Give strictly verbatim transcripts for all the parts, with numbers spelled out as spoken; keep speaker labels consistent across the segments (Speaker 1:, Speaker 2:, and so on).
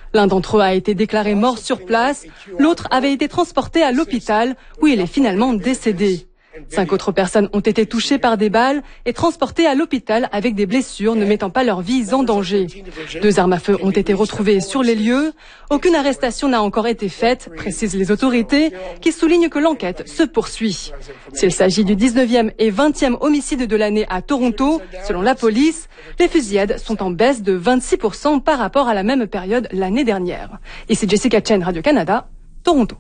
Speaker 1: L'un d'entre eux a été déclaré mort sur place, l'autre avait été transporté à l'hôpital où il est finalement décédé. Cinq autres personnes ont été touchées par des balles et transportées à l'hôpital avec des blessures ne mettant pas leurs vies en danger. Deux armes à feu ont été retrouvées sur les lieux. Aucune arrestation n'a encore été faite, précisent les autorités, qui soulignent que l'enquête se poursuit. S'il s'agit du dix-neuvième et vingtième homicide de l'année à Toronto, selon la police, les fusillades sont en baisse de vingt-six pour cent par rapport à la même période l'année dernière. Ici Jessica Chen, Radio-Canada, Toronto.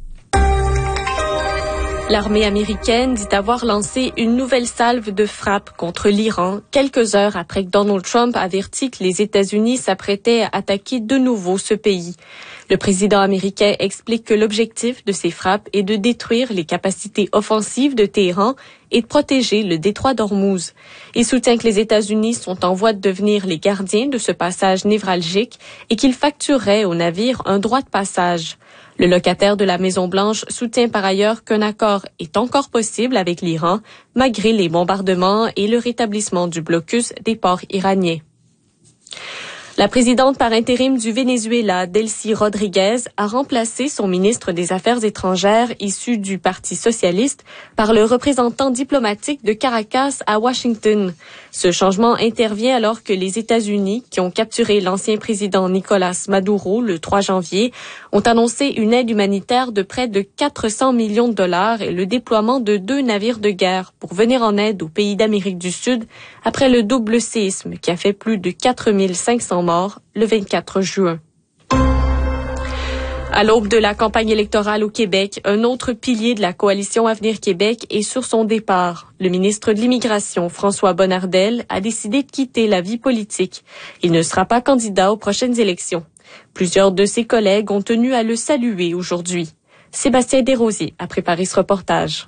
Speaker 2: L'armée américaine dit avoir lancé une nouvelle salve de frappe contre l'Iran quelques heures après que Donald Trump avertit que les États-Unis s'apprêtaient à attaquer de nouveau ce pays. Le président américain explique que l'objectif de ces frappes est de détruire les capacités offensives de Téhéran et de protéger le détroit d'Ormuz. Il soutient que les États-Unis sont en voie de devenir les gardiens de ce passage névralgique et qu'ils factureraient aux navires un droit de passage. Le locataire de la Maison-Blanche soutient par ailleurs qu'un accord est encore possible avec l'Iran, malgré les bombardements et le rétablissement du blocus des ports iraniens. La présidente par intérim du Venezuela, Delcy Rodriguez, a remplacé son ministre des Affaires étrangères issu du Parti socialiste par le représentant diplomatique de Caracas à Washington. Ce changement intervient alors que les États-Unis, qui ont capturé l'ancien président Nicolás Maduro le trois janvier, ont annoncé une aide humanitaire de près de quatre cents millions de dollars et le déploiement de deux navires de guerre pour venir en aide aux pays d'Amérique du Sud après le double séisme qui a fait plus de quatre mille cinq cents morts le vingt-quatre juin. À l'aube de la campagne électorale au Québec, un autre pilier de la coalition Avenir Québec est sur son départ. Le ministre de l'Immigration, François Bonnardel, a décidé de quitter la vie politique. Il ne sera pas candidat aux prochaines élections. Plusieurs de ses collègues ont tenu à le saluer aujourd'hui. Sébastien Desrosiers a préparé ce reportage.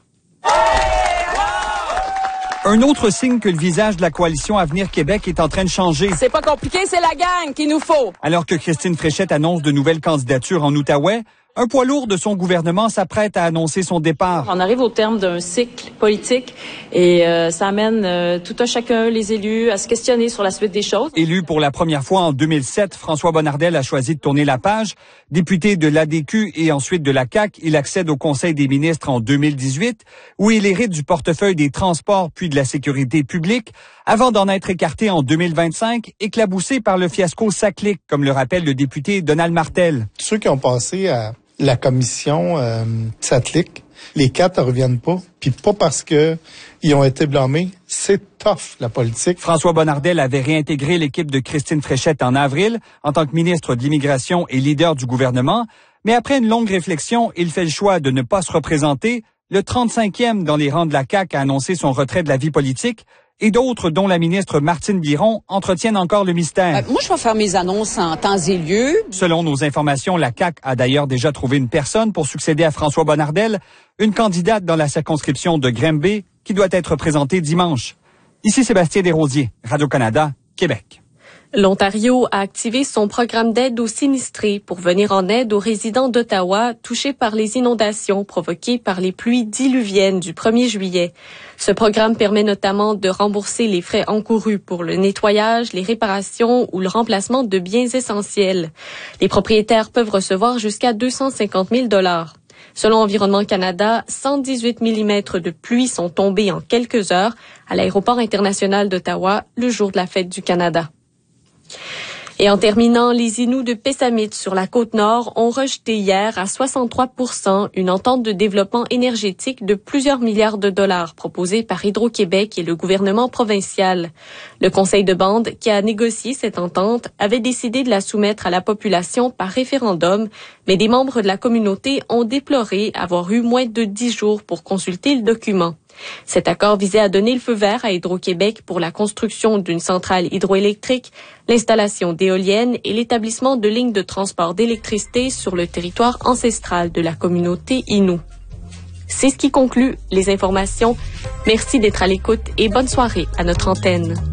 Speaker 3: Un autre signe que le visage de la coalition Avenir Québec est en train de changer.
Speaker 4: C'est pas compliqué, c'est la gang qu'il nous faut.
Speaker 3: Alors que Christine Fréchette annonce de nouvelles candidatures en Outaouais, un poids lourd de son gouvernement s'apprête à annoncer son départ.
Speaker 5: On arrive au terme d'un cycle politique et euh, ça amène euh, tout un chacun, les élus, à se questionner sur la suite des choses.
Speaker 3: Élu pour la première fois en deux mille sept, François Bonnardel a choisi de tourner la page. Député de l'A D Q et ensuite de la C A Q, il accède au Conseil des ministres en deux mille dix-huit, où il hérite du portefeuille des transports puis de la sécurité publique, avant d'en être écarté en deux mille vingt-cinq, éclaboussé par le fiasco Saclic, comme le rappelle le député Donald Martel.
Speaker 6: Ceux qui ont passé à la commission euh, Saclic, les quatre ne reviennent pas, puis pas parce que ils ont été blâmés, c'est tough la politique.
Speaker 3: François Bonnardel avait réintégré l'équipe de Christine Fréchette en avril en tant que ministre de l'Immigration et leader du gouvernement, mais après une longue réflexion, il fait le choix de ne pas se représenter. Le trente-cinquième dans les rangs de la C A Q a annoncé son retrait de la vie politique. Et d'autres, dont la ministre Martine Biron, entretiennent encore le mystère.
Speaker 4: Euh, moi, je vais faire mes annonces en temps et lieu.
Speaker 3: Selon nos informations, la C A Q a d'ailleurs déjà trouvé une personne pour succéder à François Bonnardel, une candidate dans la circonscription de Granby qui doit être présentée dimanche. Ici Sébastien Desrosiers, Radio-Canada, Québec.
Speaker 2: L'Ontario a activé son programme d'aide aux sinistrés pour venir en aide aux résidents d'Ottawa touchés par les inondations provoquées par les pluies diluviennes du premier juillet. Ce programme permet notamment de rembourser les frais encourus pour le nettoyage, les réparations ou le remplacement de biens essentiels. Les propriétaires peuvent recevoir jusqu'à deux cent cinquante mille dollars. Selon Environnement Canada, cent dix-huit millimètres de pluie sont tombés en quelques heures à l'aéroport international d'Ottawa le jour de la fête du Canada. Et en terminant, les Inuits de Pessamit sur la Côte-Nord ont rejeté hier à soixante-trois pour cent une entente de développement énergétique de plusieurs milliards de dollars proposée par Hydro-Québec et le gouvernement provincial. Le conseil de bande qui a négocié cette entente avait décidé de la soumettre à la population par référendum, mais des membres de la communauté ont déploré avoir eu moins de dix jours pour consulter le document. Cet accord visait à donner le feu vert à Hydro-Québec pour la construction d'une centrale hydroélectrique, l'installation d'éoliennes et l'établissement de lignes de transport d'électricité sur le territoire ancestral de la communauté Innu. C'est ce qui conclut les informations. Merci d'être à l'écoute et bonne soirée à notre antenne.